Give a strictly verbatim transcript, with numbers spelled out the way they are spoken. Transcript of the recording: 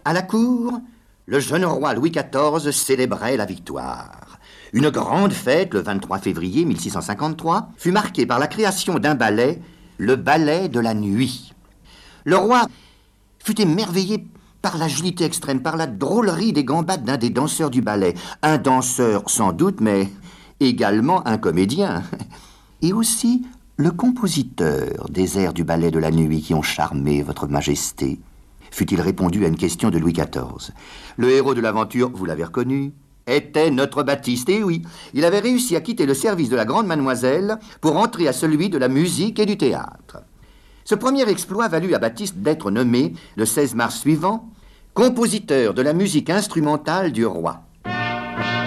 À la cour, le jeune roi Louis quatorze célébrait la victoire. Une grande fête, le vingt-trois février mille six cent cinquante-trois, fut marquée par la création d'un ballet, le ballet de la nuit. Le roi fut émerveillé par l'agilité extrême, par la drôlerie des gambades d'un des danseurs du ballet. Un danseur sans doute, mais également un comédien. Et aussi le compositeur des airs du ballet de la nuit qui ont charmé votre majesté. Fut-il répondu à une question de Louis quatorze. Le héros de l'aventure, vous l'avez reconnu, était notre Baptiste. Et oui, il avait réussi à quitter le service de la grande mademoiselle pour entrer à celui de la musique et du théâtre. Ce premier exploit valut à Baptiste d'être nommé, le seize mars suivant, compositeur de la musique instrumentale du roi.